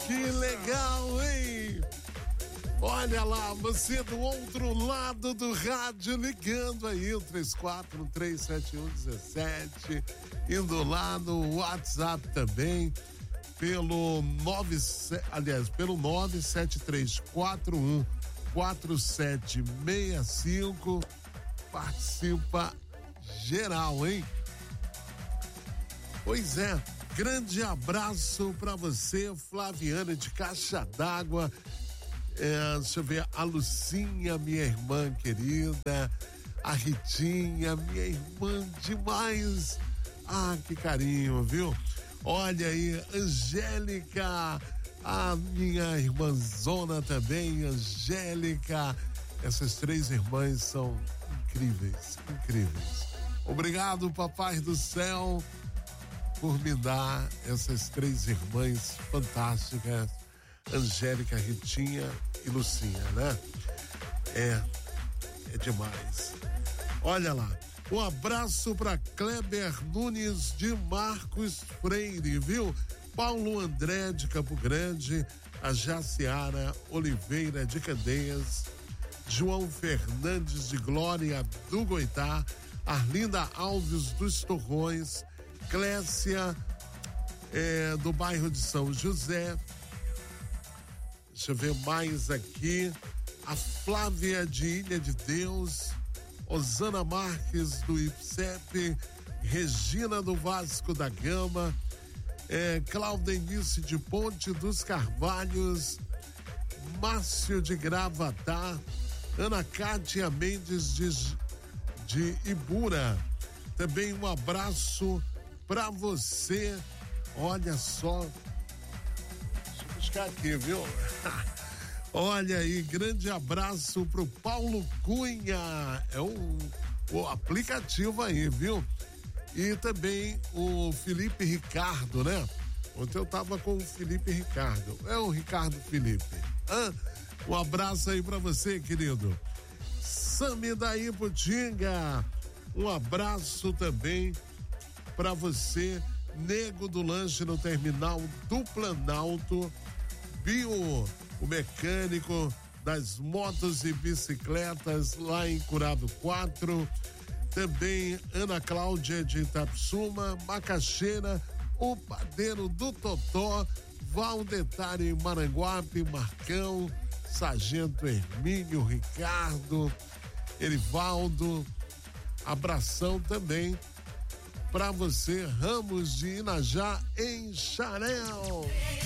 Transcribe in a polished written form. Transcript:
Que legal, hein? Olha lá, você do outro lado do rádio, ligando aí o 34-371-17, indo lá no WhatsApp também, pelo 973414765, participa geral, hein? Pois é, grande abraço pra você, Flaviana de Caixa d'Água. Deixa eu ver, a Lucinha, minha irmã querida, a Ritinha, minha irmã demais. Ah, que carinho, viu? Olha aí, Angélica, a minha irmãzona também, Angélica. Essas três irmãs são incríveis, incríveis. Obrigado, Papai do Céu, por me dar essas três irmãs fantásticas, Angélica, Ritinha e Lucinha, né? É demais. Olha lá, um abraço para Kleber Nunes de Marcos Freire, viu? Paulo André de Campo Grande, a Jaciara Oliveira de Candeias, João Fernandes de Glória do Goitá, Arlinda Alves dos Torrões, Clécia do bairro de São José. Deixa eu ver mais aqui. A Flávia de Ilha de Deus, Osana Marques do IPSEP, Regina do Vasco da Gama, Claudenice de Ponte dos Carvalhos, Márcio de Gravatá, Ana Cátia Mendes de Ibura. Também um abraço pra você. Olha só, deixa eu buscar aqui, viu? Olha aí, grande abraço pro Paulo Cunha, o aplicativo aí, viu? E também o Felipe Ricardo, né? Ontem eu tava com o Felipe Ricardo, é o Ricardo Felipe. Um abraço aí pra você, querido. Sami da Iputinga, um abraço também pra você. Nego do Lanche no terminal do Planalto, Bio, o mecânico das motos e bicicletas lá em Curado 4, também Ana Cláudia de Itapsuma, Macaxeira, o padeiro do Totó, Valdetário em Maranguape, Marcão, Sargento Hermínio, Ricardo, Erivaldo, abração também pra você, Ramos de Inajá em Xarel.